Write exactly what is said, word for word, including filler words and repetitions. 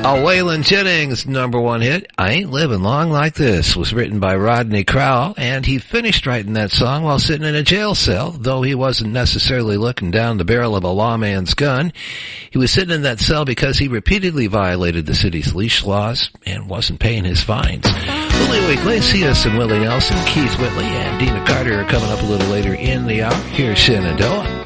A Waylon Jennings number one hit, I Ain't Living Long Like This, was written by Rodney Crowell, and he finished writing that song while sitting in a jail cell, though he wasn't necessarily looking down the barrel of a lawman's gun. He was sitting in that cell because he repeatedly violated the city's leash laws and wasn't paying his fines. Julio Iglesias and Willie Nelson, Keith Whitley, and Dina Carter are coming up a little later in the hour. Here's Shenandoah.